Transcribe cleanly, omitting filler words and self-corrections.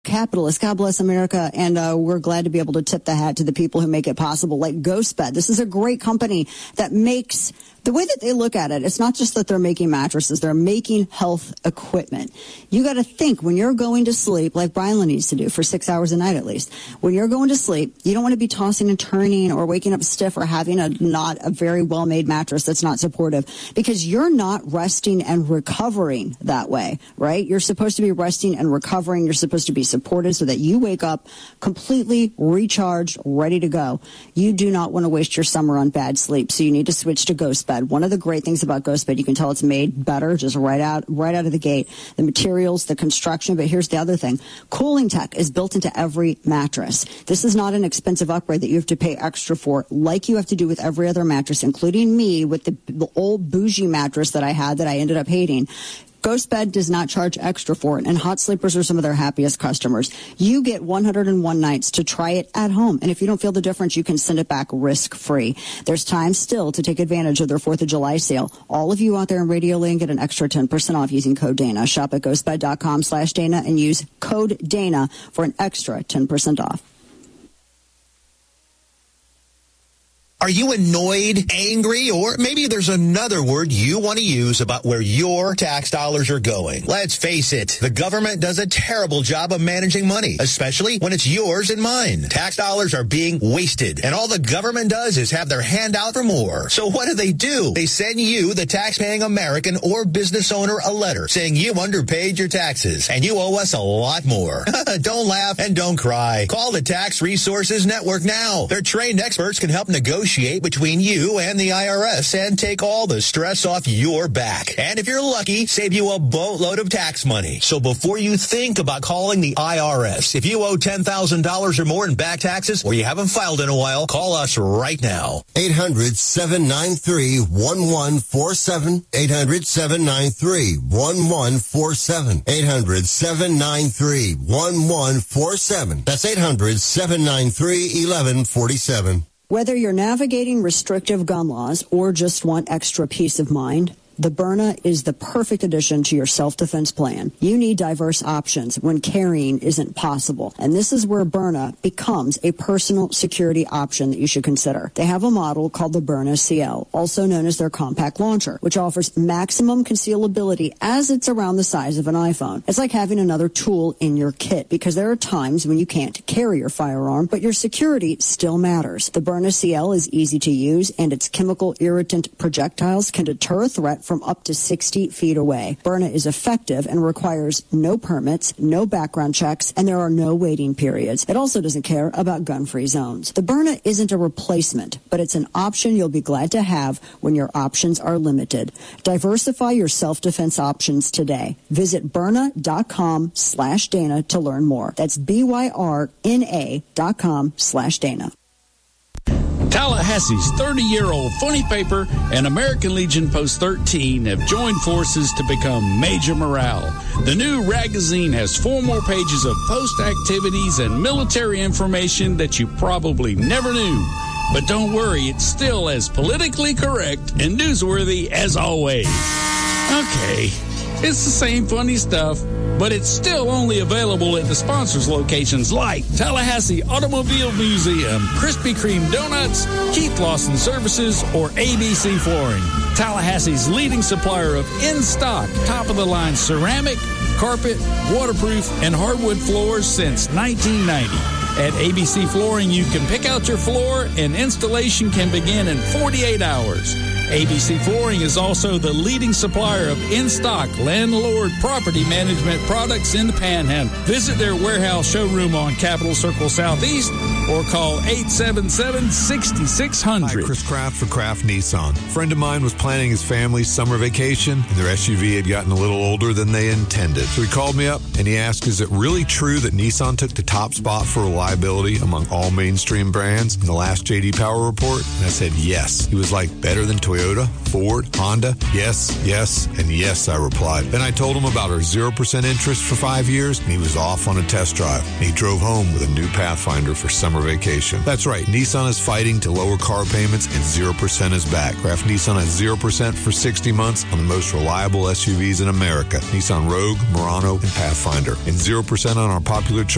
capitalists. God bless America. And we're glad to be able to tip the hat to the people who make it possible, like GhostBed. This is a great company that makes... The way that they look at it, it's not just that they're making mattresses, they're making health equipment. You got to think when you're going to sleep, like Brian needs to do for 6 hours a night at least. When you're going to sleep, you don't want to be tossing and turning or waking up stiff or having not a very well-made mattress that's not supportive, because you're not resting and recovering that way, right? You're supposed to be resting and recovering. You're supposed to be supported so that you wake up completely recharged, ready to go. You do not want to waste your summer on bad sleep, so you need to switch to GhostBed. One of the great things about GhostBed, you can tell it's made better just right out of the gate. The materials, the construction, but here's the other thing. Cooling tech is built into every mattress. This is not an expensive upgrade that you have to pay extra for, like you have to do with every other mattress, including me with the old bougie mattress that I had that I ended up hating. GhostBed does not charge extra for it, and hot sleepers are some of their happiest customers. You get 101 nights to try it at home, and if you don't feel the difference, you can send it back risk-free. There's time still to take advantage of their 4th of July sale. All of you out there in Radio Land get an extra 10% off using code Dana. Shop at ghostbed.com/Dana and use code Dana for an extra 10% off. Are you annoyed, angry, or maybe there's another word you want to use about where your tax dollars are going? Let's face it, the government does a terrible job of managing money, especially when it's yours and mine. Tax dollars are being wasted, and all the government does is have their hand out for more. So what do? They send you, the tax-paying American or business owner, a letter saying you underpaid your taxes, and you owe us a lot more. Don't laugh and don't cry. Call the Tax Resources Network now. Their trained experts can help negotiate between you and the IRS and take all the stress off your back. And if you're lucky, save you a boatload of tax money. So before you think about calling the IRS, if you owe $10,000 or more in back taxes or you haven't filed in a while, call us right now. 800-793-1147. 800-793-1147. 800-793-1147. That's 800-793-1147. Whether you're navigating restrictive gun laws or just want extra peace of mind, the Byrna is the perfect addition to your self-defense plan. You need diverse options when carrying isn't possible. And this is where Byrna becomes a personal security option that you should consider. They have a model called the Byrna CL, also known as their compact launcher, which offers maximum concealability as it's around the size of an iPhone. It's like having another tool in your kit, because there are times when you can't carry your firearm, but your security still matters. The Byrna CL is easy to use, and its chemical irritant projectiles can deter a threat from up to 60 feet away. Byrna is effective and requires no permits, no background checks, and there are no waiting periods. It also doesn't care about gun-free zones. The Byrna isn't a replacement, but it's an option you'll be glad to have when your options are limited. Diversify your self-defense options today. Visit Byrna.com/Dana to learn more. That's BYRNA.com/Dana. Tallahassee's 30-year-old funny paper and American Legion Post 13 have joined forces to become Major Morale. The new magazine has 4 more pages of post activities and military information that you probably never knew. But don't worry, it's still as politically correct and newsworthy as always. Okay, it's the same funny stuff, but it's still only available at the sponsors' locations like Tallahassee Automobile Museum, Krispy Kreme Donuts, Keith Lawson Services, or ABC Flooring. Tallahassee's leading supplier of in-stock, top-of-the-line ceramic, carpet, waterproof, and hardwood floors since 1990. At ABC Flooring, you can pick out your floor and installation can begin in 48 hours. ABC Flooring is also the leading supplier of in-stock landlord property management products in the Panhandle. Visit their warehouse showroom on Capitol Circle Southeast or call 877-6600. Hi, Chris Kraft for Kraft Nissan. A friend of mine was planning his family's summer vacation, and their SUV had gotten a little older than they intended. So he called me up, and he asked, is it really true that Nissan took the top spot for reliability among all mainstream brands in the last J.D. Power report? And I said, yes. He was like, better than Toyota, Ford, Honda? Yes, yes, and yes, I replied. Then I told him about our 0% interest for 5 years, and he was off on a test drive. And he drove home with a new Pathfinder for summer vacation. That's right, Nissan is fighting to lower car payments, and 0% is back. Kraft Nissan has 0% for 60 months on the most reliable SUVs in America. Nissan Rogue, Murano, and Pathfinder. And 0% on our popular